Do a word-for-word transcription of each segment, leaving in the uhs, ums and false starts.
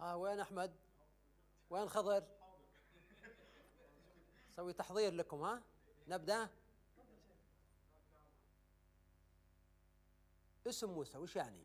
آه وين أحمد؟ وين خضر؟ سوي تحضير لكم. ها نبدأ. اسم موسى وش يعني؟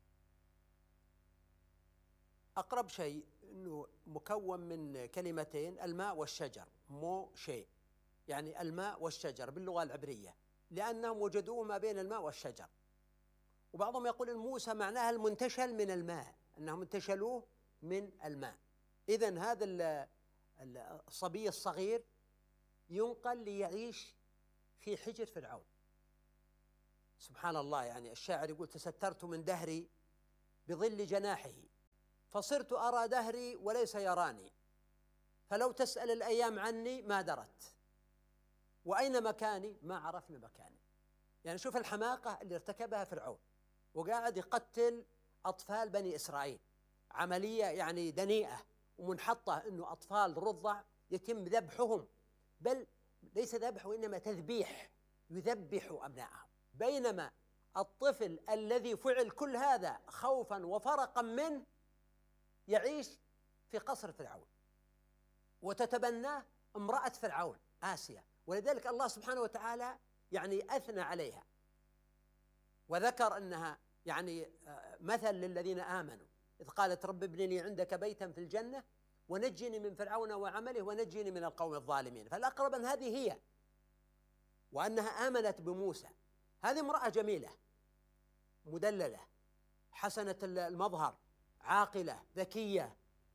أقرب شيء أنه مكون من كلمتين، الماء والشجر. مو شيء يعني الماء والشجر باللغة العبرية، لأنهم وجدوه ما بين الماء والشجر. وبعضهم يقول إن موسى معناها المنتشل من الماء، أنهم انتشلوه من الماء. إذن هذا الصبي الصغير ينقل ليعيش في حجر فرعون. سبحان الله، يعني الشاعر يقول: تسترت من دهري بظل جناحه فصرت أرى دهري وليس يراني، فلو تسأل الأيام عني ما درت، وأين مكاني ما عرفنا مكاني. يعني شوف الحماقة اللي ارتكبها فرعون، وقاعد يقتل أطفال بني إسرائيل، عملية يعني دنيئة ومنحطة، أنه أطفال رضع يتم ذبحهم، بل ليس ذبح وإنما تذبيح، يذبح أبنائهم، بينما الطفل الذي فعل كل هذا خوفا وفرقا منه يعيش في قصر فرعون، وتتبناه امرأة فرعون آسيا. ولذلك الله سبحانه وتعالى يعني أثنى عليها وذكر أنها يعني مثل للذين آمنوا، إذ قالت: رب ابن لي عندك بيتا في الجنة ونجني من فرعون وعمله ونجني من القوم الظالمين. فالأقرب أن هذه هي، وأنها آمنت بموسى. هذه امرأة جميلة مدللة حسنة المظهر، عاقلة ذكية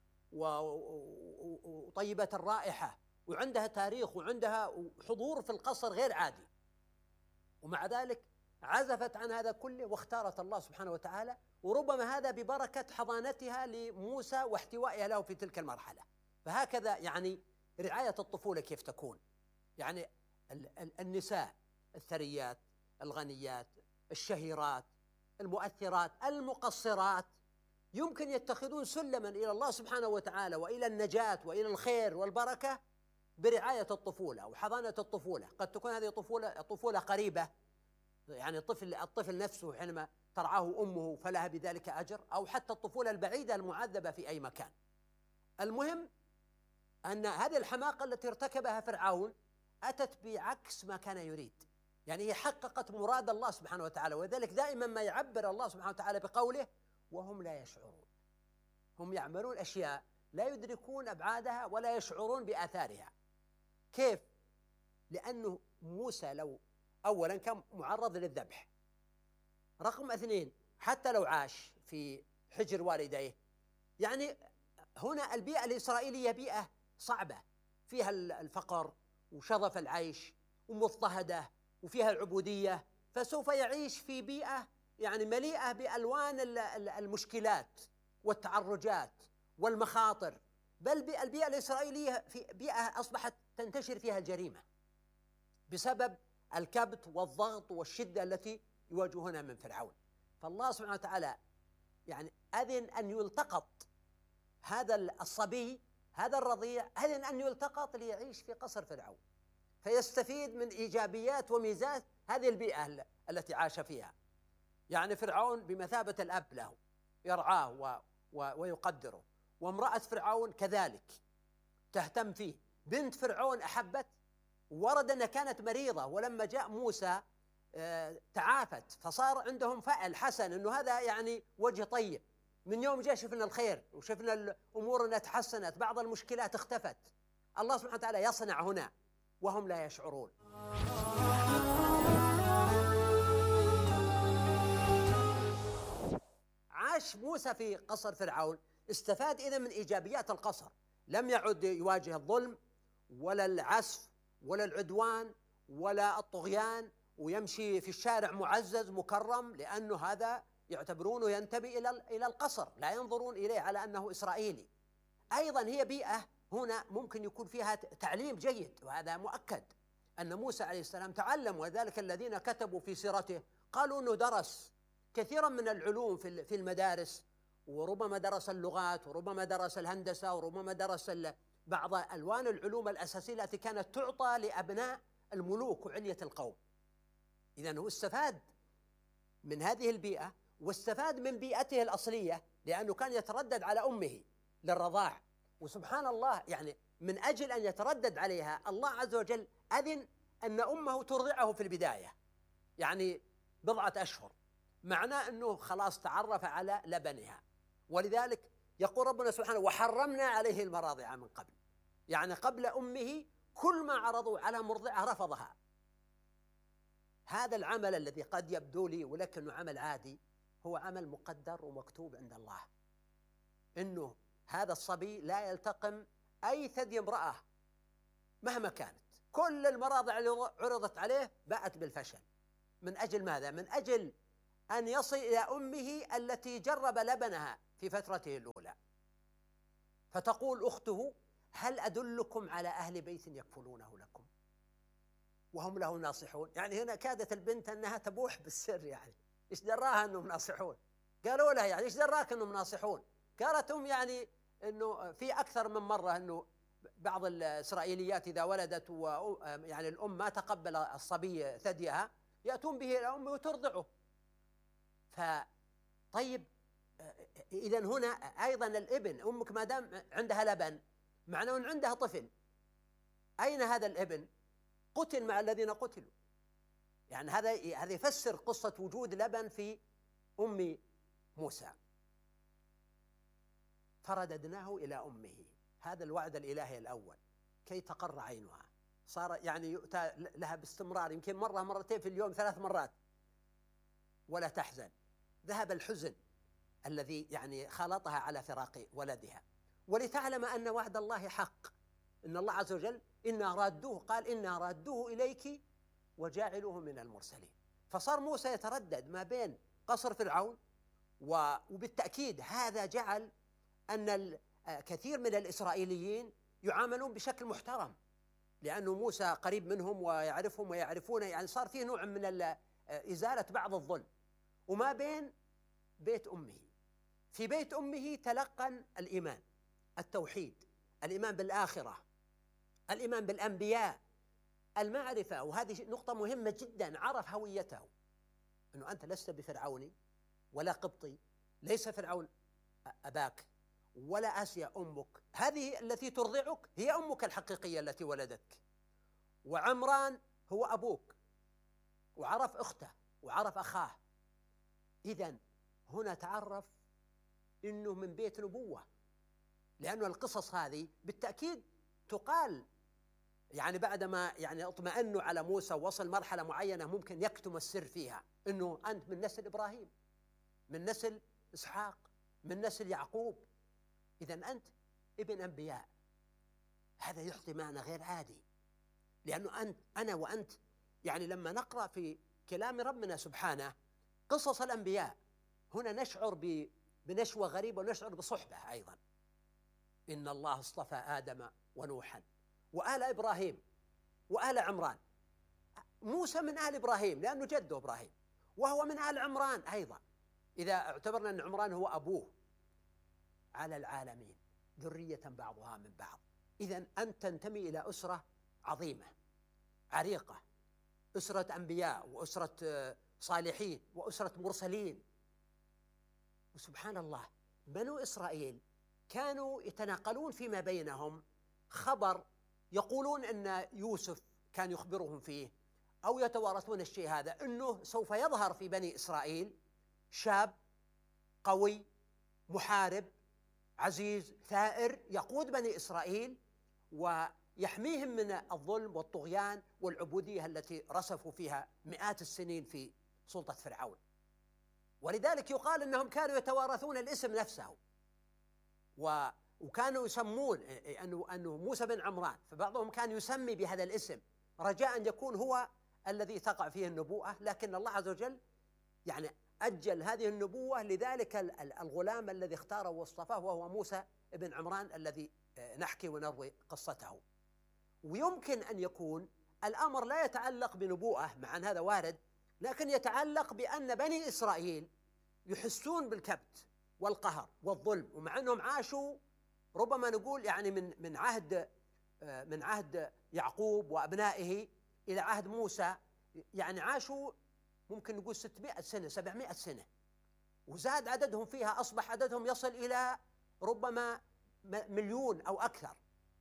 وطيبة الرائحة، وعندها تاريخ وعندها حضور في القصر غير عادي، ومع ذلك عزفت عن هذا كله واختارت الله سبحانه وتعالى. وربما هذا ببركة حضانتها لموسى واحتوائها له في تلك المرحلة. فهكذا يعني رعاية الطفولة كيف تكون، يعني النساء الثريات الغنيات الشهيرات المؤثرات المقصرات يمكن يتخذون سلما إلى الله سبحانه وتعالى وإلى النجاة وإلى الخير والبركة برعاية الطفولة وحضانة الطفولة. قد تكون هذه طفولة طفولة قريبة، يعني الطفل الطفل نفسه حينما ترعاه أمه فلها بذلك أجر، أو حتى الطفولة البعيدة المعذبة في أي مكان. المهم أن هذه الحماقة التي ارتكبها فرعون أتت بعكس ما كان يريد، يعني هي حققت مراد الله سبحانه وتعالى. وذلك دائما ما يعبر الله سبحانه وتعالى بقوله: وهم لا يشعرون. هم يعملون أشياء لا يدركون أبعادها ولا يشعرون بآثارها. كيف؟ لأنه موسى لو أولا كان معرض للذبح، رقم اثنين حتى لو عاش في حجر والديه، يعني هنا البيئة الإسرائيلية بيئة صعبة فيها الفقر وشظف العيش ومضطهدة وفيها العبودية، فسوف يعيش في بيئة يعني مليئة بألوان المشكلات والتعرجات والمخاطر. بل البيئة الإسرائيلية في بيئة أصبحت تنتشر فيها الجريمة بسبب الكبت والضغط والشدة التي يواجهونها من فرعون. فالله سبحانه وتعالى يعني أذن أن يلتقط هذا الصبي، هذا الرضيع، أذن أن يلتقط ليعيش في قصر فرعون، فيستفيد من إيجابيات وميزات هذه البيئة التي عاش فيها. يعني فرعون بمثابة الأب له، يرعاه و و ويقدره، وامرأة فرعون كذلك تهتم فيه. بنت فرعون أحبت، ورد أنها كانت مريضة، ولما جاء موسى تعافت، فصار عندهم فعل حسن أنه هذا يعني وجه طيب. من يوم جاء شفنا الخير وشفنا الأمور أنها تحسنت، بعض المشكلات اختفت. الله سبحانه وتعالى يصنع هنا وهم لا يشعرون. عاش موسى في قصر فرعون، استفاد إذن من إيجابيات القصر، لم يعد يواجه الظلم ولا العسف ولا العدوان ولا الطغيان، ويمشي في الشارع معزز مكرم، لأنه هذا يعتبرونه ينتمي إلى إلى القصر، لا ينظرون إليه على أنه إسرائيلي. أيضا هي بيئة هنا ممكن يكون فيها تعليم جيد، وهذا مؤكد أن موسى عليه السلام تعلم، وذلك الذين كتبوا في سيرته قالوا أنه درس كثيرا من العلوم في في المدارس، وربما درس اللغات، وربما درس الهندسة، وربما درس بعض ألوان العلوم الأساسية التي كانت تعطى لأبناء الملوك وعلية القوم. إذن هو استفاد من هذه البيئة، واستفاد من بيئته الأصلية، لأنه كان يتردد على أمه للرضاع. وسبحان الله يعني من أجل أن يتردد عليها الله عز وجل أذن أن أمه ترضعه في البداية، يعني بضعة أشهر، معناه أنه خلاص تعرف على لبنها. ولذلك يقول ربنا سبحانه وحرمنا عليه المراضع من قبل، يعني قبل أمه كل ما عرضوا على مرضعة رفضها. هذا العمل الذي قد يبدو لي ولكنه عمل عادي هو عمل مقدر ومكتوب عند الله، إنه هذا الصبي لا يلتقم أي ثدي امرأة مهما كانت. كل المراضع اللي عرضت عليه باءت بالفشل. من أجل ماذا؟ من أجل أن يصل إلى أمه التي جرب لبنها في فترته الأولى. فتقول أخته هل أدلكم على أهل بيت يكفلونه لكم وهم له ناصحون؟ يعني هنا كادت البنت أنها تبوح بالسر، يعني إيش دراها أنهم ناصحون؟ قالوا لها يعني إيش دراك أنهم ناصحون؟ قالت هم يعني أنه في أكثر من مرة أنه بعض الإسرائيليات إذا ولدت ويعني الأم ما تقبل الصبي ثديها يأتون به إلى أمه وترضعه. فطيب إذا هنا أيضا الابن، أمك ما دام عندها لبن معناه أن عندها طفل، أين هذا الابن؟ قتل مع الذين قتلوا. يعني هذا هذا يفسر قصة وجود لبن في أم موسى. فرددناه إلى أمه، هذا الوعد الإلهي الأول، كي تقر عينها. صار يعني يؤتى لها باستمرار، يمكن مرة مرتين في اليوم، ثلاث مرات، ولا تحزن. ذهب الحزن الذي يعني خلطها على فراق ولدها. ولتعلم أن وعد الله حق، إن الله عز وجل إنا رادوه، قال إنا رادوه إليك وجاعلوه من المرسلين. فصار موسى يتردد ما بين قصر فرعون، وبالتأكيد هذا جعل أن كثير من الإسرائيليين يعاملون بشكل محترم، لأنه موسى قريب منهم ويعرفهم ويعرفونه، يعني صار فيه نوع من إزالة بعض الظلم. وما بين بيت أمه، في بيت أمه تلقن الإيمان، التوحيد، الإيمان بالآخرة، الإيمان بالأنبياء، المعرفة. وهذه نقطة مهمة جدا، عرف هويته، أنه أنت لست بفرعوني ولا قبطي، ليس فرعون أباك ولا آسيا أمك، هذه التي ترضعك هي أمك الحقيقية التي ولدتك، وعمران هو أبوك، وعرف أخته وعرف أخاه. إذن هنا تعرف إنه من بيت نبوة، لأنه القصص هذه بالتأكيد تقال يعني بعدما يعني اطمأنوا على موسى ووصل مرحلة معينة ممكن يكتم السر فيها، إنه أنت من نسل إبراهيم، من نسل إسحاق، من نسل يعقوب، إذن أنت ابن أنبياء. هذا يعطي معنى غير عادي، لأنه أنت أنا وأنت يعني لما نقرأ في كلام ربنا سبحانه قصص الأنبياء هنا نشعر بنشوة غريبة ونشعر بصحبة أيضا. إن الله اصطفى آدم ونوحا وآل إبراهيم وآل عمران. موسى من آل إبراهيم لأنه جده إبراهيم، وهو من آل عمران أيضا إذا اعتبرنا أن عمران هو أبوه، على العالمين ذرية بعضها من بعض. إذن أنت تنتمي إلى أسرة عظيمة عريقة، أسرة أنبياء وأسرة صالحين وأسرة مرسلين. وسبحان الله بنو إسرائيل كانوا يتناقلون فيما بينهم خبر، يقولون أن يوسف كان يخبرهم فيه أو يتوارثون الشيء هذا، أنه سوف يظهر في بني إسرائيل شاب قوي محارب عزيز ثائر يقود بني إسرائيل ويحميهم من الظلم والطغيان والعبودية التي رسفوا فيها مئات السنين في سلطة فرعون. ولذلك يقال أنهم كانوا يتوارثون الاسم نفسه، وكانوا يسمون أنه, أنه موسى بن عمران، فبعضهم كان يسمي بهذا الاسم رجاء أن يكون هو الذي تقع فيه النبوءة، لكن الله عز وجل يعني أجل هذه النبوة لذلك الغلام الذي اختاره واصطفاه، وهو موسى بن عمران الذي نحكي ونروي قصته. ويمكن أن يكون الأمر لا يتعلق بنبوءة، مع أن هذا وارد، لكن يتعلق بأن بني إسرائيل يحسون بالكبت والقهر والظلم، ومع أنهم عاشوا ربما نقول يعني من من عهد من عهد يعقوب وأبنائه إلى عهد موسى، يعني عاشوا ممكن نقول ستمائة سنة سبعمائة سنة، وزاد عددهم فيها، أصبح عددهم يصل إلى ربما مليون أو أكثر،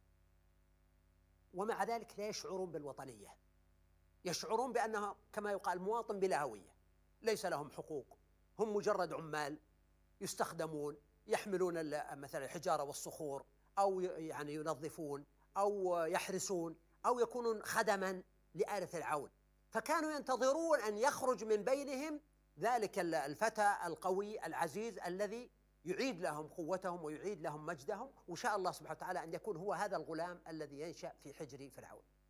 ومع ذلك لا يشعرون بالوطنية، يشعرون بأنها كما يقال مواطن بلا هوية، ليس لهم حقوق، هم مجرد عمال يستخدمون، يحملون مثلا الحجارة والصخور، أو يعني ينظفون أو يحرسون أو يكونون خدما لآلة العون. فكانوا ينتظرون أن يخرج من بينهم ذلك الفتى القوي العزيز الذي يعيد لهم قوتهم ويعيد لهم مجدهم، وشاء الله سبحانه وتعالى أن يكون هو هذا الغلام الذي ينشأ في حجر فرعون.